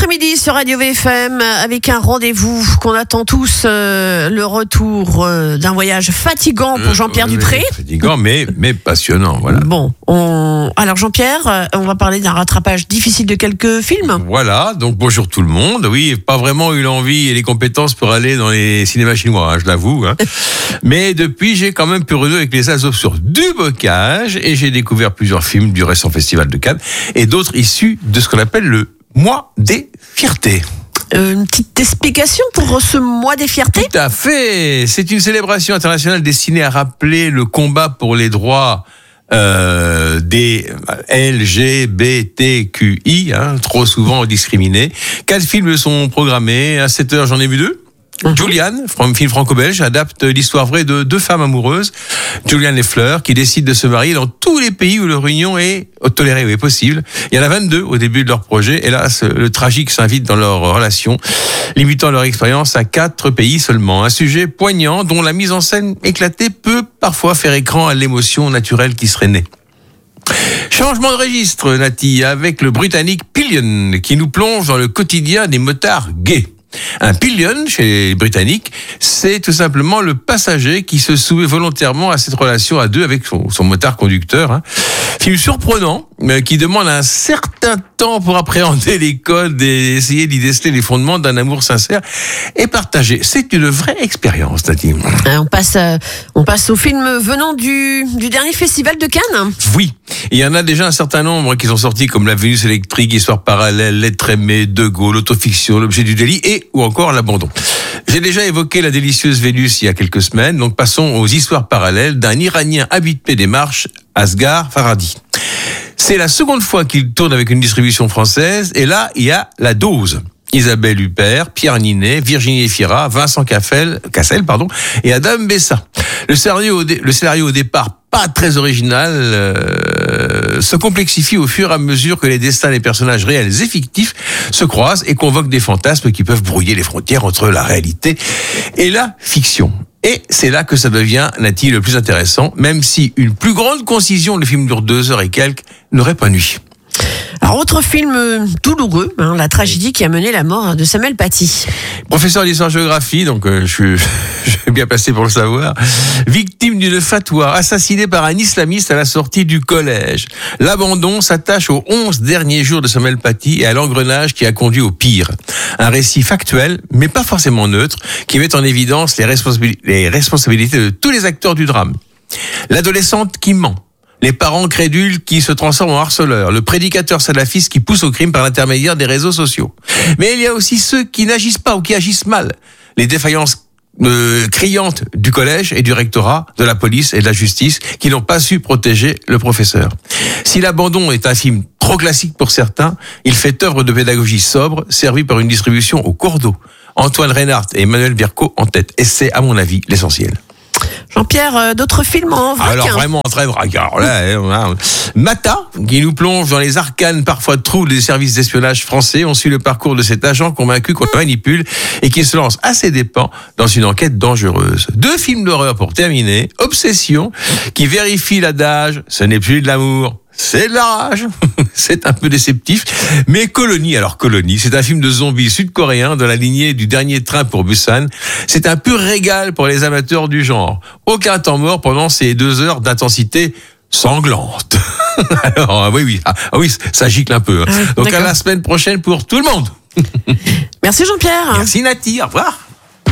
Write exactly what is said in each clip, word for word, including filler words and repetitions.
après-midi sur Radio V F M avec un rendez-vous qu'on attend tous, euh, le retour euh, d'un voyage fatigant pour Jean-Pierre euh, Dupré. Fatigant mais, mais passionnant, voilà. Bon, on... alors Jean-Pierre, euh, on va parler d'un rattrapage difficile de quelques films. Voilà, donc bonjour tout le monde. Oui, pas vraiment eu l'envie et les compétences pour aller dans les cinémas chinois, hein, je l'avoue. Hein. Mais depuis, j'ai quand même pu renouer avec les as obscurs du bocage et j'ai découvert plusieurs films du récent Festival de Cannes et d'autres issus de ce qu'on appelle le Mois des fiertés. Euh, une petite explication pour ce mois des fiertés ? Tout à fait. C'est une célébration internationale destinée à rappeler le combat pour les droits euh, des L G B T Q I, hein, trop souvent discriminés. Quatre films sont programmés. À sept heures, j'en ai vu deux. Mmh. Julianne, film franco-belge, adapte l'histoire vraie de deux femmes amoureuses, Julianne et Fleur, qui décident de se marier dans tous les pays où leur union est tolérée ou est possible. Il y en a vingt-deux au début de leur projet. Hélas, le tragique s'invite dans leur relation, limitant leur expérience à quatre pays seulement. Un sujet poignant dont la mise en scène éclatée peut parfois faire écran à l'émotion naturelle qui serait née. Changement de registre, Nati, avec le Britannique Pillion, qui nous plonge dans le quotidien des motards gays. Un pillion, chez les Britanniques, c'est tout simplement le passager qui se soumet volontairement à cette relation à deux avec son, son motard conducteur. Hein. Film surprenant, mais qui demande un certain temps pour appréhender les codes et essayer d'y déceler les fondements d'un amour sincère et partagé. C'est une vraie expérience, Nati. On passe, euh, on passe au film venant du, du dernier festival de Cannes. Oui, il y en a déjà un certain nombre qui sont sortis, comme La Vénus électrique, Histoire parallèle, L'être aimé, De Gaulle, Autofiction, L'objet du délit et ou encore L'abandon. J'ai déjà évoqué La délicieuse Vénus il y a quelques semaines, donc passons aux histoires parallèles d'un Iranien habitué des marches, Asghar Farhadi. C'est la seconde fois qu'il tourne avec une distribution française, et là, il y a La dose. Isabelle Huppert, Pierre Ninet, Virginie Efira, Vincent Cassel, Cassel, pardon, et Adam Bessa. Le scénario, le scénario au départ pas très original, euh, se complexifie au fur et à mesure que les destins des personnages réels et fictifs se croisent et convoquent des fantasmes qui peuvent brouiller les frontières entre la réalité et la fiction. Et c'est là que ça devient, Nati, le plus intéressant, même si une plus grande concision, le film dure deux heures et quelques, n'aurait pas nui. Alors, autre film douloureux, hein, la tragédie qui a mené la mort de Samuel Paty. Professeur d'histoire-géographie, donc euh, je, suis, je suis bien placé pour le savoir. Victime d'une fatwa, assassiné par un islamiste à la sortie du collège. L'abandon s'attache aux onze derniers jours de Samuel Paty et à l'engrenage qui a conduit au pire. Un récit factuel, mais pas forcément neutre, qui met en évidence les, responsabili- les responsabilités de tous les acteurs du drame. L'adolescente qui ment. Les parents crédules qui se transforment en harceleurs, le prédicateur salafiste qui pousse au crime par l'intermédiaire des réseaux sociaux. Mais il y a aussi ceux qui n'agissent pas ou qui agissent mal. Les défaillances euh, criantes du collège et du rectorat, de la police et de la justice qui n'ont pas su protéger le professeur. Si L'abandon est un film trop classique pour certains, il fait œuvre de pédagogie sobre, servi par une distribution au cours d'eau. Antoine Reinhardt et Emmanuel Birco en tête. Et c'est, à mon avis, l'essentiel. Jean-Pierre, euh, d'autres films en vrac. Alors vraiment très vrac. Alors là, hein, Mata, qui nous plonge dans les arcanes parfois troubles des services d'espionnage français. On suit le parcours de cet agent convaincu qu'on le manipule et qui se lance à ses dépens dans une enquête dangereuse. Deux films d'horreur pour terminer. Obsession, qui vérifie l'adage, ce n'est plus de l'amour, c'est de la rage. C'est un peu déceptif. Mais Colonie, alors Colonie, c'est un film de zombies sud-coréen de la lignée du dernier train pour Busan. C'est un pur régal pour les amateurs du genre. Aucun temps mort pendant ces deux heures d'intensité sanglante. Alors, oui, oui, ah, oui, ça gicle un peu. Hein. Ah, Donc d'accord. à la semaine prochaine pour tout le monde. Merci Jean-Pierre. Merci Nati, au revoir.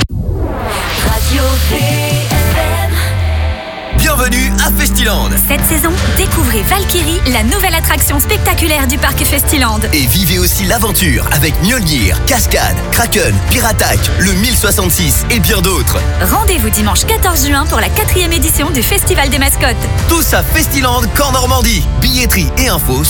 Radio V F M. Bienvenue à Festiland Cette saison, découvrez Valkyrie, la nouvelle attraction spectaculaire du parc Festiland. et vivez aussi l'aventure avec Mjolnir, Cascade, Kraken, Piratac, le mille soixante-six et bien d'autres. Rendez-vous dimanche quatorze juin pour la quatrième édition du Festival des mascottes. Tous à Festiland, Corps Normandie. Billetterie et infos